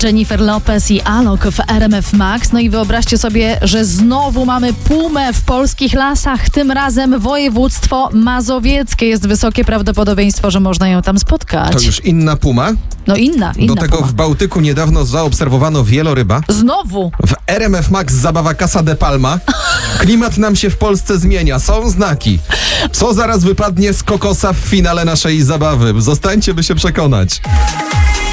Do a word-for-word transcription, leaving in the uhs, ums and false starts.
Jennifer Lopez i Alok w R M F Max. No i wyobraźcie sobie, że znowu mamy pumę w polskich lasach, tym razem województwo mazowieckie. Jest wysokie prawdopodobieństwo, że można ją tam spotkać. To już inna puma? No inna, inna Do tego puma. w Bałtyku niedawno zaobserwowano wieloryba. Znowu? W R M F Max zabawa Casa de Palma. Klimat nam się w Polsce zmienia. Są znaki. Co zaraz wypadnie z kokosa w finale naszej zabawy? Zostańcie, by się przekonać.